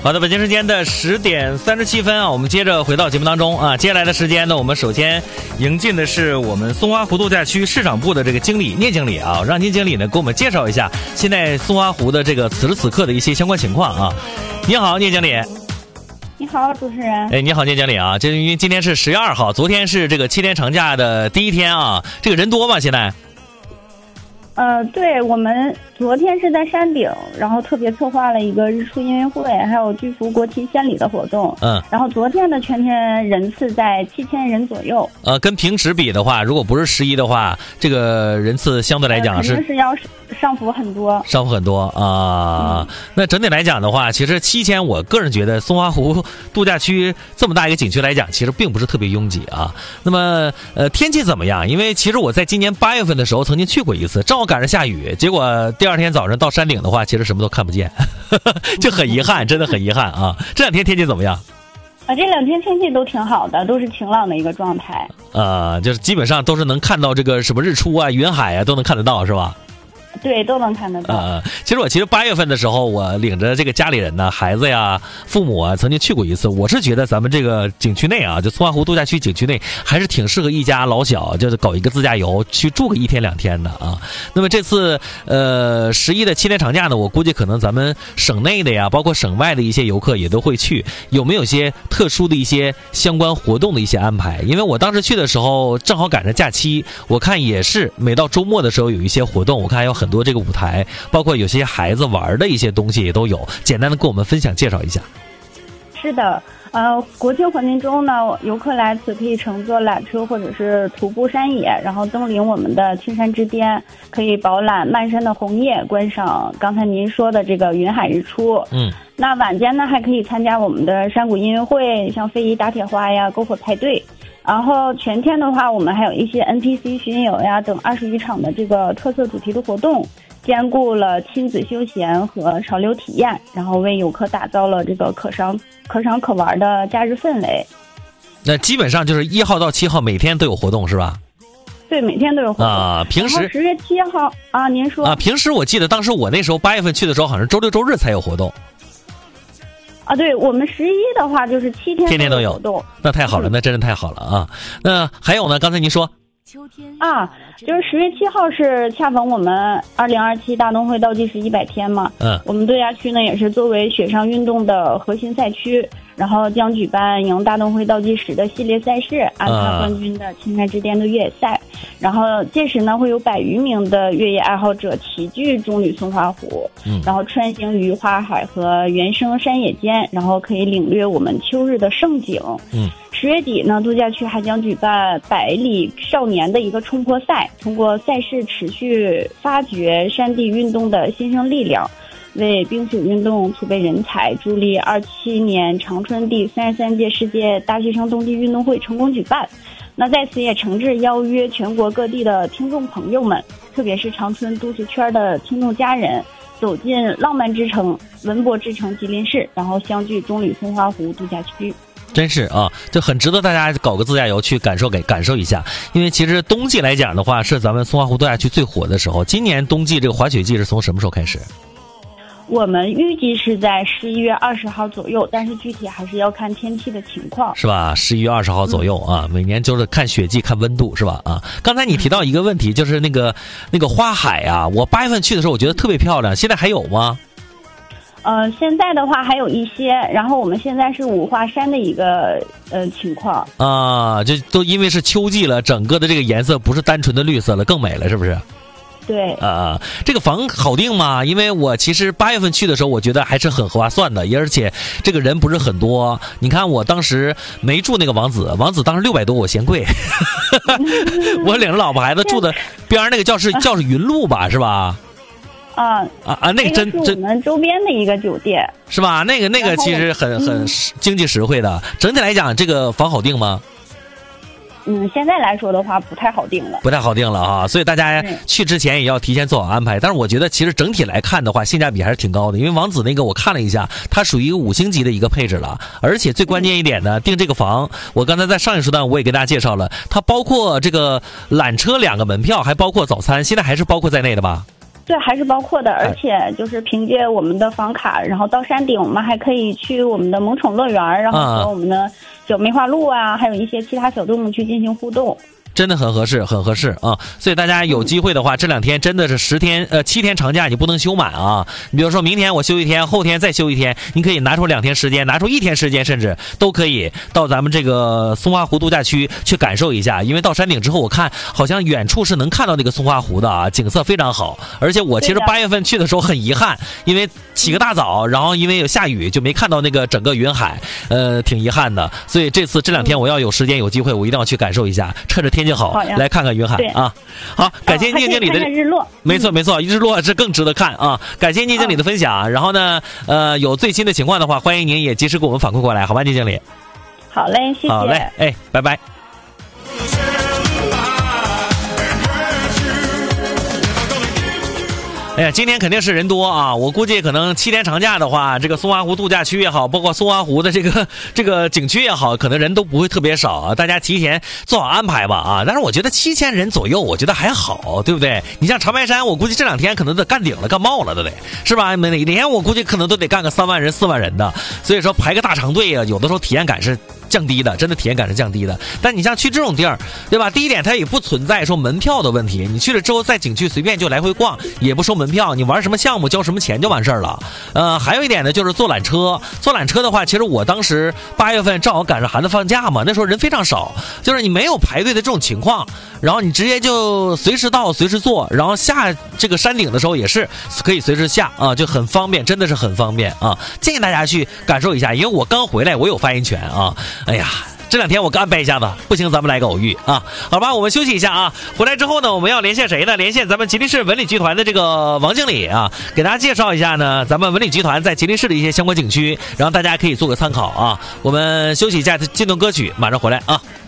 好的，北京时间的10:37啊，我们接着回到节目当中啊。接下来的时间呢，我们首先迎进的是我们松花湖度假区市场部的这个经理聂经理啊，让聂经理呢给我们介绍一下现在松花湖的这个此时此刻的一些相关情况啊。你好，聂经理。 你好，主持人。 哎，你好，聂经理啊，因为今天是10月2号，昨天是这个7天长假的第一天啊，这个人多吗？现在？ 对，我们昨天是在山顶，然后特别策划了一个日出音乐会，还有巨幅国旗献礼的活动。然后昨天的全天人次在7000人左右。 跟平时比的话，如果不是11的话，这个人次相对来讲肯定是要上浮很多。上浮很多啊。那整体来讲的话，其实7000，我个人觉得松花湖度假区这么大一个景区来讲，其实并不是特别拥挤啊。那么天气怎么样？因为其实我在今年8月份的时候曾经去过一次，正好赶上下雨，结果第二天早上到山顶的话，其实什么都看不见，就很遗憾，真的很遗憾啊。这两天天气怎么样？ 这两天天气都挺好的，都是晴朗的一个状态。 就是基本上都是能看到这个什么日出啊、云海啊，都能看得到，是吧？ 对，都能看得到。 其实8月份的时候，我领着这个家里人呢、孩子呀、父母啊，曾经去过一次。我是觉得咱们这个景区内啊，就松花湖度假区景区内，还是挺适合一家老小，就是搞一个自驾游，去住个1天2天的啊。那么这次11的7天长假呢，我估计可能咱们省内的呀，包括省外的一些游客也都会去。有没有些特殊的一些相关活动的一些安排？因为我当时去的时候正好赶上假期，我看也是每到周末的时候有一些活动，我看还有很多这个舞台，包括有些孩子玩的一些东西也都有，简单的跟我们分享介绍一下。 是的，国庆环境中呢，游客来此可以乘坐缆车或者是徒步山野，然后登临我们的青山之巅，可以饱览漫山的红叶，观赏刚才您说的这个云海日出。那晚间呢，还可以参加我们的山谷音乐会，像非遗打铁花呀、篝火派对。然后全天的话，我们还有一些 NPC 巡游呀等20余场的这个特色主题的活动，兼顾了亲子休闲和潮流体验，然后为游客打造了这个可赏可玩的假日氛围。 那基本上就是1号到7号每天都有活动是吧？ 对，每天都有活动啊。平时 10月7号啊，您说啊？ 平时我记得当时我那时候8月份去的时候，好像周六周日才有活动。 对，我们11的话就是7天天天都有活动。 那太好了，那真是太好了啊。那还有呢？刚才您说就是10月7号是恰逢我们2027大冬会倒计时100天嘛。我们度假区呢也是作为雪上运动的核心赛区，然后将举办迎大冬会倒计时的系列赛事，安踏冠军的青山之巅的越野赛。然后届时呢会有100余名的越野爱好者齐聚中旅松花湖，然后穿行于花海和原生山野间，然后可以领略我们秋日的盛景。10月底呢，度假区还将举办100里少年的一个冲坡赛，通过赛事持续发掘山地运动的新生力量，为冰雪运动储备人才，助力27年长春第33届世界大学生冬季运动会成功举办。那在此也诚挚邀约全国各地的听众朋友们，特别是长春都市圈的听众家人，走进浪漫之城、文博之城吉林市，然后相聚中旅松花湖度假区。 真是啊，就很值得大家搞个自驾游去感受一下。因为其实冬季来讲的话，是咱们松花湖度假区最火的时候。今年冬季这个滑雪季是从什么时候开始？ 我们预计是在11月20号左右，但是具体还是要看天气的情况， 是吧？11月20号左右啊，每年就是看雪季、看温度，是吧？啊，刚才你提到一个问题，就是那个花海啊，我8月份去的时候，我觉得特别漂亮，现在还有吗？ 现在的话还有一些，然后我们现在是五华山的一个情况啊，这都因为是秋季了，整个的这个颜色不是单纯的绿色了，更美了，是不是？ 对这个房好定吗？因为我其实8月份去的时候，我觉得还是很划算的，而且这个人不是很多。你看我当时没住那个王子当时600多，我嫌贵，我领着老婆孩子住的边上那个叫是云路吧，是吧？那个真是我们周边的一个酒店， 是吧？那个其实很经济实惠的。整体来讲，这个房好定吗？ 现在来说的话不太好定了啊，所以大家去之前也要提前做好安排。但是我觉得其实整体来看的话，性价比还是挺高的，因为王子那个我看了一下，它属于一个5星级的一个配置了，而且最关键一点呢，订这个房，我刚才在上一时段我也给大家介绍了，它包括这个缆车2个门票，还包括早餐，现在还是包括在内的吧？ 对，还是包括的，而且就是凭借我们的房卡，然后到山顶，我们还可以去我们的萌宠乐园，然后和我们的小梅花鹿啊，还有一些其他小动物去进行互动。 真的很合适，很合适啊！所以大家有机会的话，这2天真的是7天长假，你不能休满啊！你比如说明天我休1天，后天再休1天，你可以拿出2天时间，拿出1天时间，甚至都可以到咱们这个松花湖度假区去感受一下。因为到山顶之后，我看好像远处是能看到那个松花湖的啊，景色非常好。而且我其实8月份去的时候很遗憾，因为起个大早，然后因为有下雨，就没看到那个整个云海，挺遗憾的。所以这2天我要有时间有机会，我一定要去感受一下，趁着天气好来看看云海啊！好，感谢聂经理的日落， 没错，日落是更值得看啊！感谢聂经理的分享。然后呢，有最新的情况的话，欢迎您也及时给我们反馈过来，好吧，聂经理？ 好嘞，谢谢。 好嘞，哎，拜拜。哎呀，今天肯定是人多啊！我估计可能7天长假的话，这个松花湖度假区也好，包括松花湖的这个景区也好，可能人都不会特别少啊。大家提前做好安排吧啊！但是我觉得7000人左右，我觉得还好，对不对？你像长白山，我估计这2天可能得干顶了、干冒了，对不对？是吧？每年我估计可能都得干个3万人、4万人的，所以说排个大长队啊，有的时候体验感是降低的，真的体验感是降低的。但你像去这种地儿，对吧？第一点，它也不存在说门票的问题，你去了之后在景区随便就来回逛，也不收门票，你玩什么项目交什么钱就完事儿了。还有一点呢，就是坐缆车。坐缆车的话，其实我当时8月份正好赶上孩子放假嘛，那时候人非常少，就是你没有排队的这种情况，然后你直接就随时到随时坐，然后下这个山顶的时候也是可以随时下啊，就很方便，真的是很方便啊！建议大家去感受一下，因为我刚回来，我有发言权啊。哎呀，这2天我安排一下子，不行咱们来个偶遇啊，好吧，我们休息一下啊。回来之后呢，我们要连线谁呢？连线咱们吉林市文旅集团的这个王经理啊，给大家介绍一下呢，咱们文旅集团在吉林市的一些相关景区，然后大家可以做个参考啊。我们休息一下，进段歌曲，马上回来啊。